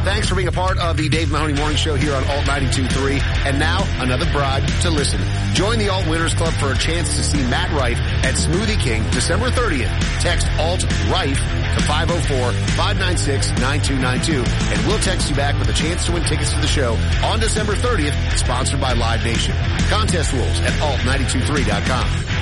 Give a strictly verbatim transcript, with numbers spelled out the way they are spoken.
Thanks for being a part of the Dave Mahoney Morning Show here on Alt ninety-two point three. And now, another bribe to listen. Join the Alt Winners Club for a chance to see Matt Rife at Smoothie King December thirtieth. Text Alt Rife to five oh four, five nine six, nine two nine two, and we'll text you back with a chance to win tickets to the show on December thirtieth, sponsored by Live Nation. Contest rules at alt nine two three dot com.